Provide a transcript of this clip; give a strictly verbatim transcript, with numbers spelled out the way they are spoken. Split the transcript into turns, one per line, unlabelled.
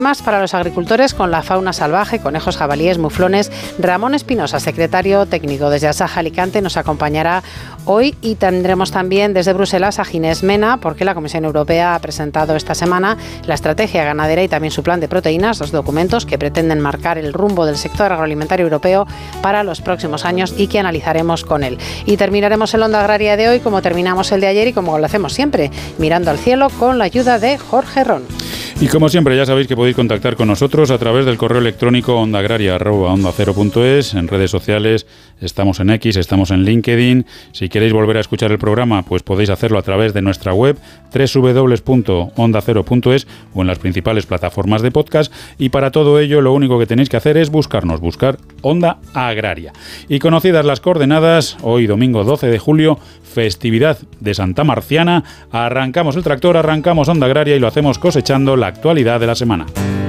Más para los agricultores con la fauna salvaje, conejos, jabalíes, muflones. Ramón Espinosa, secretario técnico desde Asaja Alicante, nos acompañará hoy y tendremos también desde Bruselas a Ginés Mena, porque la Comisión Europea ha presentado esta semana la estrategia ganadera y también su plan de proteínas, dos documentos que pretenden marcar el rumbo del sector agroalimentario europeo para los próximos años y que analizaremos con él. Y terminaremos el Onda Agraria de hoy como terminamos el de ayer y como lo hacemos siempre, mirando al cielo con la ayuda de Jorge Ron.
Y como siempre, ya sabéis que podéis contactar con nosotros a través del correo electrónico ondaagraria arroba onda cero punto es, en redes sociales, estamos en X, estamos en LinkedIn. Si queréis volver a escuchar el programa, pues podéis hacerlo a través de nuestra web doble u doble u doble u punto onda cero punto es o en las principales plataformas de podcast. Y para todo ello, lo único que tenéis que hacer es buscarnos, buscar Onda Agraria. Y conocidas las coordenadas, hoy domingo doce de julio, festividad de Santa Marciana, arrancamos el tractor, arrancamos Onda Agraria y lo hacemos cosechando la actualidad de la semana.